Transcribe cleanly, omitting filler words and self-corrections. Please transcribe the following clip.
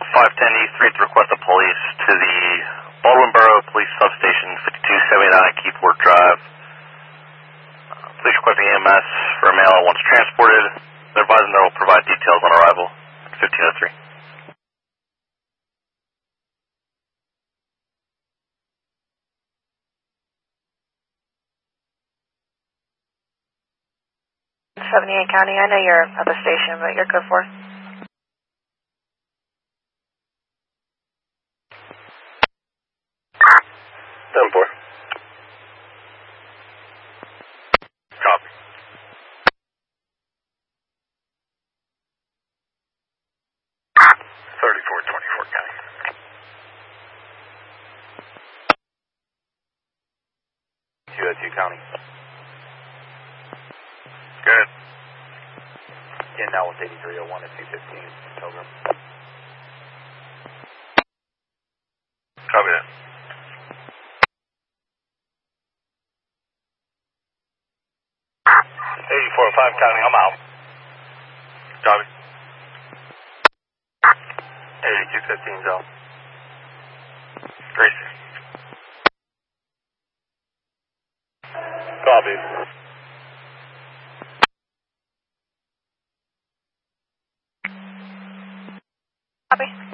510 East 3 to request the police to the Baldwin Borough Police Substation, 5279 Keyport Drive. Police requesting EMS for a male once transported. They're advising they will provide details on arrival at 1503. County, I know you're at the station, but you're good for it. Done for. Copy. County. 202 County. Good. Yeah, now it's 8301 at 215, Pilgrim. Copy that. 8405 County, I'm out. Copy. 8215 Zone. Gracie. Copy. Copy.